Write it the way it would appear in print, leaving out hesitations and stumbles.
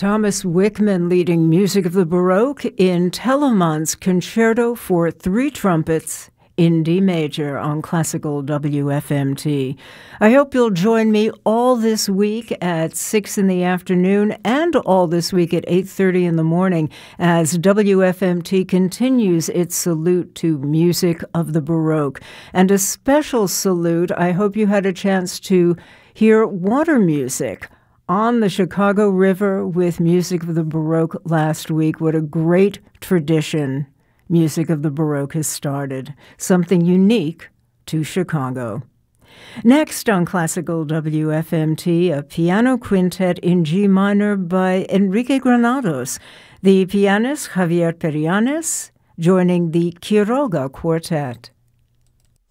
Thomas Wickman leading Music of the Baroque in Telemann's Concerto for Three Trumpets in D major on Classical WFMT. I hope you'll join me all this week at 6 in the afternoon and all this week at 8:30 in the morning as WFMT continues its salute to Music of the Baroque. And a special salute, I hope you had a chance to hear water music on the Chicago River with Music of the Baroque last week. What a great tradition Music of the Baroque has started, something unique to Chicago. Next on Classical WFMT, a piano quintet in G minor by Enrique Granados, the pianist Javier Perianes joining the Quiroga Quartet.